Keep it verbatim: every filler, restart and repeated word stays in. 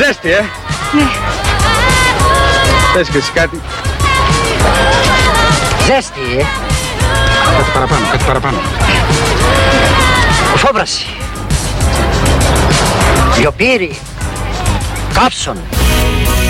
Ζέστη, ε! Ναι. Πες και εσύ κάτι. Ζέστη, ε! Κάτι παραπάνω, κάτι παραπάνω. Φόβραση. Λιοπύρι. Κάψον.